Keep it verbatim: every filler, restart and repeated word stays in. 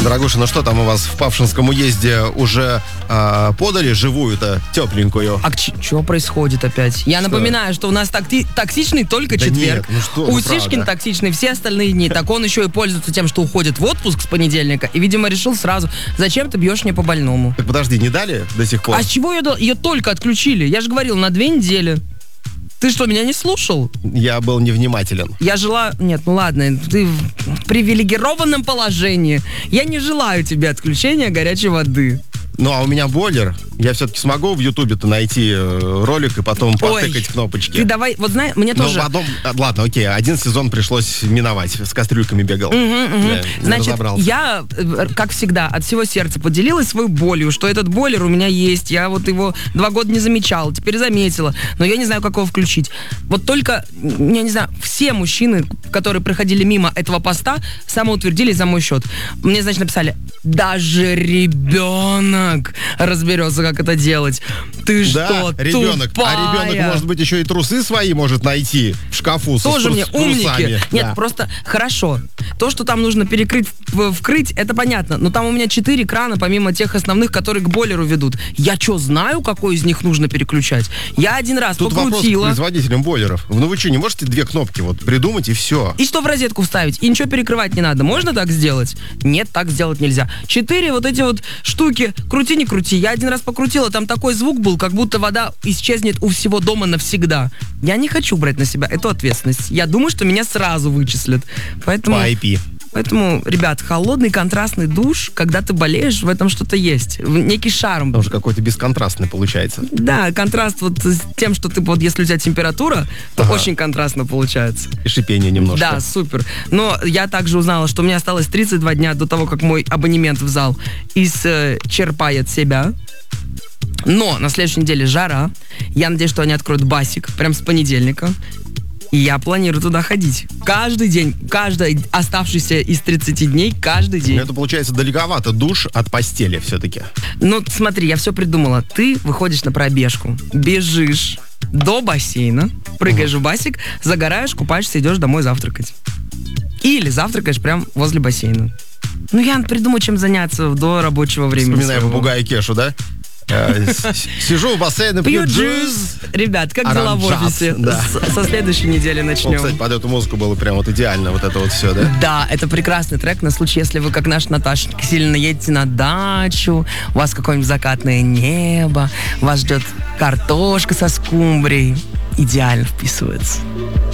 Дорогуша, ну что там у вас в Павшинском уезде уже а, подали живую-то, тепленькую? А что происходит опять? Я что? напоминаю, что у нас такти- токсичный только да четверг. Нет, ну что, у ну Сишкин правда. токсичный все остальные дни. Так он еще и пользуется тем, что уходит в отпуск с понедельника. И, видимо, решил сразу, зачем ты бьешь мне по больному? Так подожди, не дали до сих пор? А с чего ее, до- ее только отключили? Я же говорил, на две недели. Ты что, меня не слушал? Я был невнимателен. Я жила... Нет, ну ладно, ты в привилегированном положении. Я не желаю тебе отключения горячей воды. Ну, а у меня бойлер. Я все-таки смогу в Ютубе-то найти э, ролик и потом Ой, потыкать кнопочки. Ты давай, вот знаешь, мне Но тоже... потом, а, ладно, окей, один сезон пришлось миновать, с кастрюльками бегал. Мгм, мгм. Да, не Значит, разобрался. я, э, как всегда, от всего сердца поделилась своей болью, что этот бойлер у меня есть. Я вот его два года не замечала, теперь заметила. Но я не знаю, как его включить. Вот только, я не знаю, все мужчины, которые проходили мимо этого поста, самоутвердились за мой счет. Мне, значит, написали, даже ребенок разберется, как это делать. Ты Да, что, ребенок. тупая? А ребенок, может быть, еще и трусы свои может найти в шкафу. Тоже со, мне с трусами. умники. Нет, Да. просто хорошо. То, что там нужно перекрыть, в- вкрыть, это понятно. Но там у меня четыре крана, помимо тех основных, которые к бойлеру ведут. Я что, знаю, какой из них нужно переключать? Я один раз Тут вопрос к покрутила. производителям бойлеров. Ну вы что, не можете две кнопки вот придумать и все? И что в розетку вставить? И ничего перекрывать не надо. Можно так сделать? Нет, так сделать нельзя. Четыре вот эти вот штуки. Крути, не крути. Я один раз покрутила, там такой звук был, как будто вода исчезнет у всего дома навсегда. Я не хочу брать на себя эту ответственность. Я думаю, что меня сразу вычислят. Поэтому... По ай пи. Поэтому, ребят, холодный контрастный душ, когда ты болеешь, в этом что-то есть. В- Некий шарм. Тоже какой-то бесконтрастный получается. Да, контраст вот с тем, что ты вот, если у тебя температура, то Ага. очень контрастно получается. И шипение немножко. Да, супер. Но я также узнала, что у меня осталось тридцать два дня до того, как мой абонемент в зал исчерпает себя. Но на следующей неделе жара. Я надеюсь, что они откроют басик прям с понедельника. И я планирую туда ходить. Каждый день, каждый оставшийся из тридцати дней, каждый Ну, день. это получается далековато душ от постели все-таки. Ну, смотри, я все придумала. Ты выходишь на пробежку, бежишь до бассейна, прыгаешь в басик, загораешь, купаешься, идешь домой завтракать. Или завтракаешь прям возле бассейна. Ну, я придумаю, чем заняться до рабочего времени. Вспоминаем своего. попугая Кешу, да? Э, с- Сижу у бассейна, Пью пью джуз. джуз. Ребят, как дела в Оранжат, офисе? да. С- Со следующей недели О, начнем. кстати, под эту музыку было прям вот идеально вот это вот все, да? Да, это прекрасный трек на случай, если вы, как наш Наташенька, сильно едете на дачу, у вас какое-нибудь закатное небо, вас ждет картошка со скумбрией. Идеально вписывается.